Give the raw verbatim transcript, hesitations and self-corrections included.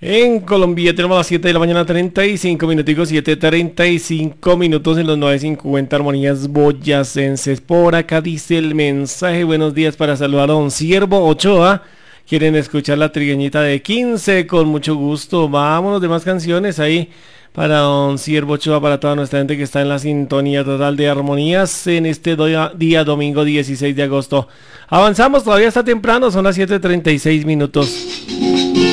En Colombia tenemos las siete de la mañana, treinta y cinco minuticos, siete treinta y cinco minutos en los nueve cincuenta armonías boyacenses. Por acá dice el mensaje, buenos días para saludar a don Siervo Ochoa. Quieren escuchar la trigueñita de quince, con mucho gusto. Vámonos de más canciones ahí para don Siervo Ochoa, para toda nuestra gente que está en la sintonía total de armonías en este día, día domingo dieciséis de agosto. Avanzamos, todavía está temprano, son las siete treinta y seis minutos.